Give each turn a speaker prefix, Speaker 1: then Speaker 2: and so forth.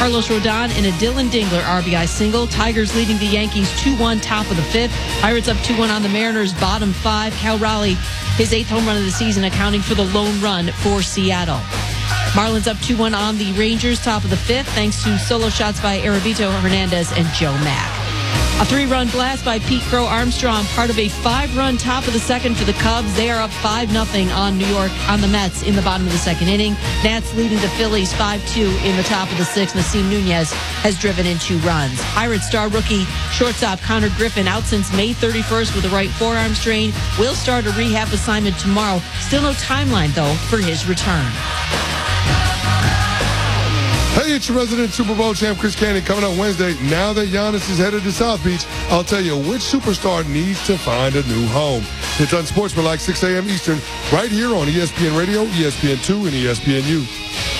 Speaker 1: Carlos Rodon and a Dylan Dingler RBI single. Tigers leading the Yankees 2-1 top of the fifth. Pirates up 2-1 on the Mariners bottom five. Cal Raleigh, his 8th home run of the season, accounting for the lone run for Seattle. Marlins up 2-1 on the Rangers top of the fifth thanks to solo shots by Aravito Hernandez and Joe Mack. A 3-run blast by Pete Crow Armstrong, part of a 5-run top of the second for the Cubs. They are up 5-0 on New York, on the Mets in the bottom of the second inning. Nats leading the Phillies 5-2 in the top of the sixth. Nasim Nunez has driven in 2 runs. Pirates star rookie shortstop Connor Griffin, out since May 31st with a right forearm strain, will start a rehab assignment tomorrow. Still no timeline, though, for his return.
Speaker 2: Hey, it's your resident Super Bowl champ, Chris Cannon, coming up Wednesday. Now that Giannis is headed to South Beach, I'll tell you which superstar needs to find a new home. It's Unsportsmanlike, 6 a.m. Eastern, right here on ESPN Radio, ESPN2, and ESPNU.